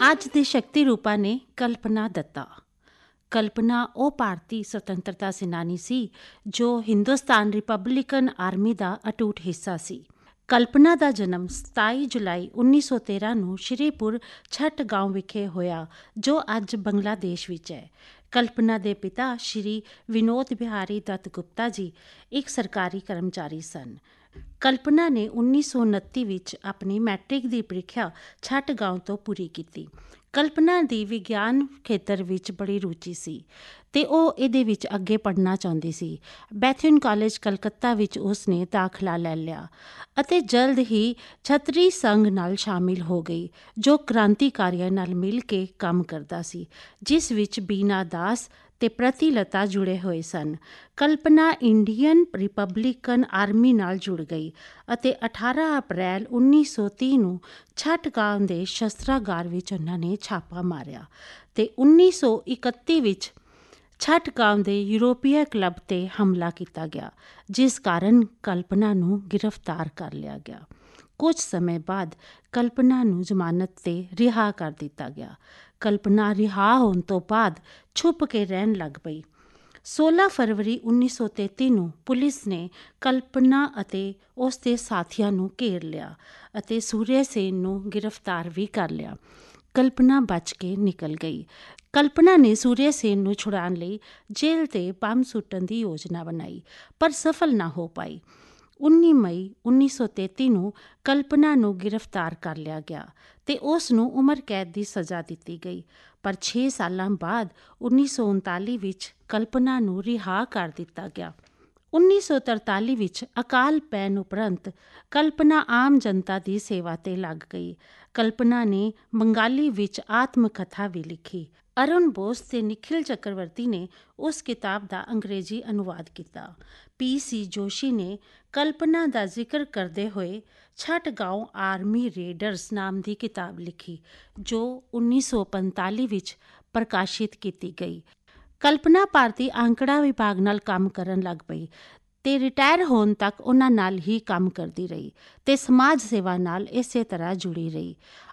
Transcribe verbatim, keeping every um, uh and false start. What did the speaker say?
ਅੱਜ ਦੇ ਸ਼ਕਤੀ ਰੂਪਾਂ ਨੇ ਕਲਪਨਾ ਦੱਤਾ। ਕਲਪਨਾ ਉਹ ਭਾਰਤੀ ਸੁਤੰਤਰਤਾ ਸੈਨਾਨੀ ਸੀ ਜੋ ਹਿੰਦੁਸਤਾਨ ਰਿਪਬਲਿਕਨ ਆਰਮੀ ਦਾ ਅਟੁੱਟ ਹਿੱਸਾ ਸੀ। ਕਲਪਨਾ ਦਾ ਜਨਮ ਸਤਾਈ ਜੁਲਾਈ ਉੱਨੀ ਸੌ ਤੇਰ੍ਹਾਂ ਨੂੰ ਸ਼੍ਰੀਪੁਰ ਛੱਟਗਾਂਵ ਵਿਖੇ ਹੋਇਆ, ਜੋ ਅੱਜ ਬੰਗਲਾਦੇਸ਼ ਵਿੱਚ ਹੈ। ਕਲਪਨਾ ਦੇ ਪਿਤਾ ਸ਼੍ਰੀ ਵਿਨੋਦ ਬਿਹਾਰੀ ਦੱਤ ਗੁਪਤਾ ਜੀ ਇੱਕ ਸਰਕਾਰੀ ਕਰਮਚਾਰੀ ਸਨ। ਕਲਪਨਾ ਨੇ ਉੱਨੀ ਸੌ ਉਨੱਤੀ ਵਿੱਚ ਆਪਣੀ ਮੈਟ੍ਰਿਕ ਦੀ ਪ੍ਰੀਖਿਆ ਛੱਟਗਾਂਵ ਤੋਂ ਪੂਰੀ ਕੀਤੀ। ਕਲਪਨਾ ਦੀ ਵਿਗਿਆਨ ਖੇਤਰ ਵਿੱਚ ਬੜੀ ਰੁਚੀ ਸੀ ਅਤੇ ਉਹ ਇਹਦੇ ਵਿੱਚ ਅੱਗੇ ਪੜ੍ਹਨਾ ਚਾਹੁੰਦੀ ਸੀ। ਬੈਥਿਨ ਕਾਲਜ ਕਲਕੱਤਾ ਵਿੱਚ ਉਸ ਨੇ ਦਾਖਲਾ ਲੈ ਲਿਆ ਅਤੇ ਜਲਦ ਹੀ ਛਤਰੀ ਸੰਘ ਨਾਲ ਸ਼ਾਮਿਲ ਹੋ ਗਈ, ਜੋ ਕ੍ਰਾਂਤੀਕਾਰੀਆਂ ਨਾਲ ਮਿਲ ਕੇ ਕੰਮ ਕਰਦਾ ਸੀ, ਜਿਸ ਵਿੱਚ ਬੀਨਾ ਦਾਸ ਤੇ ਪ੍ਰਤੀਲਤਾ ਜੁੜੇ ਹੋਏ ਸਨ। ਕਲਪਨਾ ਇੰਡੀਅਨ ਰਿਪਬਲਿਕਨ ਆਰਮੀ ਨਾਲ ਜੁੜ ਗਈ ਅਤੇ ਅਠਾਰਾਂ ਅਪ੍ਰੈਲ ਉੱਨੀ ਸੌ ਤੀਹ ਨੂੰ ਛੱਟਗਾਂਵ ਦੇ ਸ਼ਸਤਰਾਗਾਰ ਵਿੱਚ ਉਹਨਾਂ ਨੇ ਛਾਪਾ ਮਾਰਿਆ ਅਤੇ ਉੱਨੀ ਸੌ ਇਕੱਤੀ ਵਿੱਚ ਛੱਟਗਾਂਵ ਦੇ ਯੂਰੋਪੀਆ ਕਲੱਬ 'ਤੇ ਹਮਲਾ ਕੀਤਾ ਗਿਆ, ਜਿਸ ਕਾਰਨ ਕਲਪਨਾ ਨੂੰ ਗ੍ਰਿਫਤਾਰ ਕਰ ਲਿਆ ਗਿਆ। ਕੁਝ ਸਮੇਂ ਬਾਅਦ ਕਲਪਨਾ ਨੂੰ ਜ਼ਮਾਨਤ 'ਤੇ ਰਿਹਾ ਕਰ ਦਿੱਤਾ ਗਿਆ। ਕਲਪਨਾ ਰਿਹਾ ਹੋਣ ਤੋਂ ਬਾਅਦ ਛੁਪ ਕੇ ਰਹਿਣ ਲੱਗ ਪਈ। ਸੋਲ੍ਹਾਂ ਫਰਵਰੀ ਉੱਨੀ ਸੌ ਤੇਤੀ ਨੂੰ ਪੁਲਿਸ ਨੇ ਕਲਪਨਾ ਅਤੇ ਉਸ ਦੇ ਸਾਥੀਆਂ ਨੂੰ ਘੇਰ ਲਿਆ ਅਤੇ ਸੂਰਿਆ ਸੇਨ ਨੂੰ ਗ੍ਰਿਫਤਾਰ ਵੀ ਕਰ ਲਿਆ। ਕਲਪਨਾ ਬਚ ਕੇ ਨਿਕਲ ਗਈ। ਕਲਪਨਾ ਨੇ ਸੂਰਿਆ ਸੇਨ ਨੂੰ ਛੁਡਾਉਣ ਲਈ ਜੇਲ੍ਹ 'ਤੇ ਬੰਬ ਸੁੱਟਣ ਦੀ ਯੋਜਨਾ ਬਣਾਈ, ਪਰ ਸਫਲ ਨਾ ਹੋ ਪਾਈ। ਉੱਨੀ ਮਈ ਉੱਨੀ ਸੌ ਤੇਤੀ ਨੂੰ ਕਲਪਨਾ ਨੂੰ ਗ੍ਰਿਫਤਾਰ ਕਰ ਲਿਆ ਗਿਆ ਅਤੇ ਉਸ ਨੂੰ ਉਮਰ ਕੈਦ ਦੀ ਸਜ਼ਾ ਦਿੱਤੀ ਗਈ, ਪਰ ਛੇ ਸਾਲਾਂ ਬਾਅਦ ਉੱਨੀ ਸੌ ਉਨਤਾਲੀ ਵਿੱਚ ਕਲਪਨਾ ਨੂੰ ਰਿਹਾ ਕਰ ਦਿੱਤਾ ਗਿਆ। ਉੱਨੀ ਸੌ ਤਰਤਾਲੀ ਵਿੱਚ ਅਕਾਲ ਪੈਣ ਉਪਰੰਤ ਕਲਪਨਾ ਆਮ ਜਨਤਾ ਦੀ ਸੇਵਾ 'ਤੇ ਲੱਗ ਗਈ। ਕਲਪਨਾ ਨੇ ਬੰਗਾਲੀ ਵਿੱਚ ਆਤਮ ਕਥਾ ਵੀ ਲਿਖੀ। ਅਰੁਣ ਬੋਸ ਤੇ ਨਿਖਿਲ ਚੱਕਰਵਰਤੀ ਨੇ ਉਸ ਕਿਤਾਬ ਦਾ ਅੰਗਰੇਜ਼ੀ ਅਨੁਵਾਦ ਕੀਤਾ। ਪੀ ਸੀ ਜੋਸ਼ੀ ਨੇ ਕਲਪਨਾ ਦਾ ਜ਼ਿਕਰ ਕਰਦੇ ਹੋਏ ਛੱਟਗਾਂਵ ਆਰਮੀ ਰੇਡਰਸ ਨਾਮ ਦੀ ਕਿਤਾਬ ਲਿਖੀ, ਜੋ ਉੱਨੀ ਸੌ ਪੰਤਾਲੀ ਵਿੱਚ ਪ੍ਰਕਾਸ਼ਿਤ ਕੀਤੀ ਗਈ। ਕਲਪਨਾ ਭਾਰਤੀ ਅੰਕੜਾ ਵਿਭਾਗ ਨਾਲ ਕੰਮ ਕਰਨ ਲੱਗ ਪਈ ਅਤੇ ਰਿਟਾਇਰ ਹੋਣ ਤੱਕ ਉਹਨਾਂ ਨਾਲ ਹੀ ਕੰਮ ਕਰਦੀ ਰਹੀ ਅਤੇ ਸਮਾਜ ਸੇਵਾ ਨਾਲ ਇਸੇ ਤਰ੍ਹਾਂ ਜੁੜੀ ਰਹੀ।